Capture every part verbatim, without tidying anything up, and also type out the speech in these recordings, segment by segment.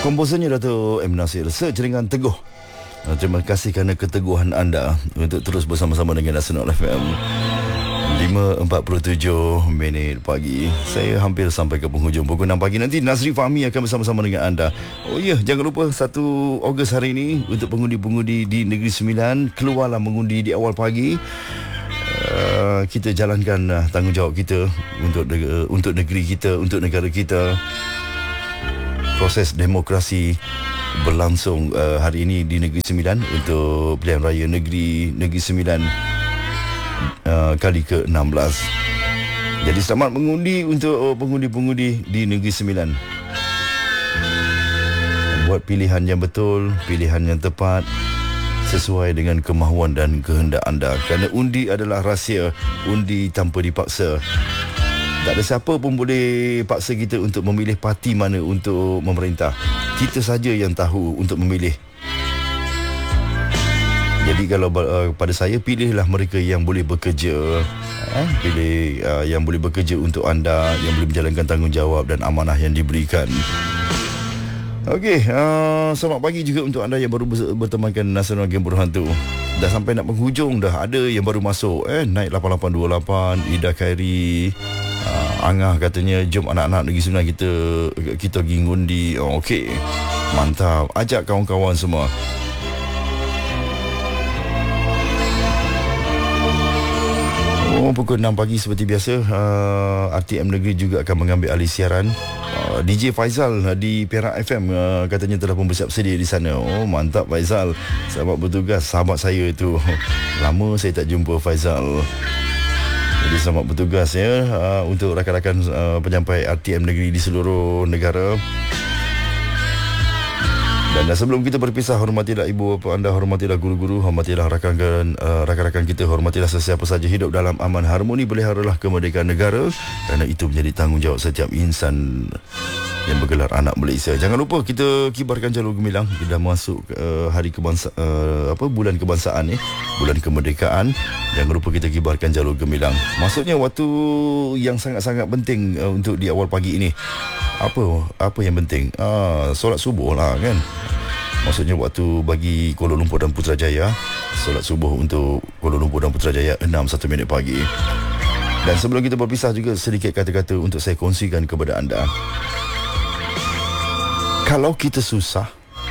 Komposernya Dato' M. Nasir, Sejeringan Teguh. Terima kasih kerana keteguhan anda untuk terus bersama-sama dengan Nasional F M. lima empat puluh tujuh minit pagi. Saya hampir sampai ke penghujung pukul enam pagi nanti. Nazri Fahmi akan bersama-sama dengan anda. Oh ya, jangan lupa satu Ogos hari ini untuk pengundi-pengundi di Negeri Sembilan, keluarlah mengundi di awal pagi. Uh, kita jalankan uh, tanggungjawab kita untuk uh, untuk negeri kita, untuk negara kita. Proses demokrasi berlangsung uh, hari ini di Negeri Sembilan untuk pilihan raya negeri Negeri Sembilan uh, kali ke enam belas. Jadi selamat mengundi untuk uh, pengundi-pengundi di Negeri Sembilan. Buat pilihan yang betul, pilihan yang tepat, sesuai dengan kemahuan dan kehendak anda. Kerana undi adalah rahsia, undi tanpa dipaksa. Tak ada siapa pun boleh paksa kita untuk memilih parti mana untuk memerintah. Kita saja yang tahu untuk memilih. Jadi kalau uh, pada saya, pilihlah mereka yang boleh bekerja. Eh? Pilih uh, yang boleh bekerja untuk anda, yang boleh menjalankan tanggungjawab dan amanah yang diberikan. Okey, uh, selamat pagi juga untuk anda yang baru bertemankan Nasional Gembor Hantu. Dah sampai nak penghujung dah. Ada yang baru masuk, eh naik lapan lapan dua lapan, Ida Khairi, uh, Angah katanya jom anak-anak Negeri Sembilan kita kita pergi ngundi. Oh, okey. Mantap. Ajak kawan-kawan semua. Oh, pukul enam pagi seperti biasa, uh, R T M Negeri juga akan mengambil alih siaran. Uh, D J Faizal uh, di Perak F M uh, katanya telah pun bersiap sedia di sana. Oh, mantap Faizal. Selamat bertugas, sahabat saya tu. Lama saya tak jumpa Faizal. Jadi selamat bertugas ya uh, untuk rakan-rakan uh, penyampai R T M Negeri di seluruh negara. Dan sebelum kita berpisah, hormatilah ibu bapa anda, hormatilah guru-guru, hormatilah rakan-rakan uh, rakan-rakan kita, hormatilah sesiapa saja hidup dalam aman harmoni, peliharalah kemerdekaan negara kerana itu menjadi tanggungjawab setiap insan yang bergelar anak Malaysia. Jangan lupa kita kibarkan jalur gemilang. Kita dah masuk uh, hari kebangsa uh, apa bulan kebangsaan ni, bulan kemerdekaan. Jangan lupa kita kibarkan jalur gemilang. Maksudnya waktu yang sangat-sangat penting uh, untuk di awal pagi ini. Apa apa yang penting? Ah, solat subuh lah kan. Maksudnya waktu bagi Kuala Lumpur dan Putrajaya, solat subuh untuk Kuala Lumpur dan Putrajaya enam satu minit pagi. Dan sebelum kita berpisah juga, sedikit kata-kata untuk saya kongsikan kepada anda. Kalau kita susah,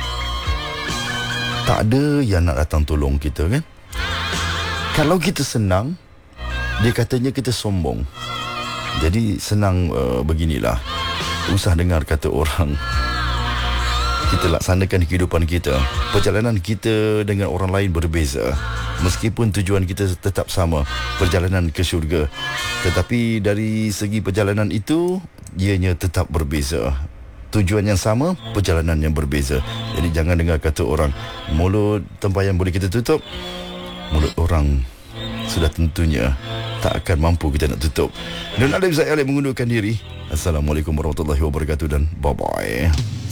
tak ada yang nak datang tolong kita kan. Kalau kita senang, dia katanya kita sombong. Jadi senang uh, beginilah. Usah dengar kata orang. Kita laksanakan kehidupan kita. Perjalanan kita dengan orang lain berbeza. Meskipun tujuan kita tetap sama, perjalanan ke syurga. Tetapi dari segi perjalanan itu, ianya tetap berbeza. Tujuan yang sama, perjalanan yang berbeza. Jadi jangan dengar kata orang. Mulut tempayan boleh kita tutup, mulut orang sudah tentunya tak akan mampu kita nak tutup. Dan Alim Zaid Alim mengundurkan diri. Assalamualaikum warahmatullahi wabarakatuh dan bye-bye.